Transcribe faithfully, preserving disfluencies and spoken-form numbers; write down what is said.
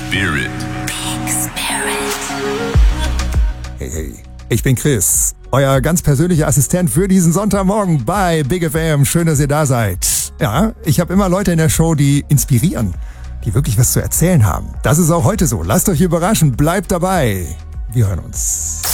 Spirit. Big Spirit. Hey, hey, ich bin Chris, euer ganz persönlicher Assistent für diesen Sonntagmorgen bei Big F M. Schön, dass ihr da seid. Ja, ich habe immer Leute in der Show, die inspirieren, die wirklich was zu erzählen haben. Das ist auch heute so. Lasst euch überraschen, bleibt dabei. Wir hören uns.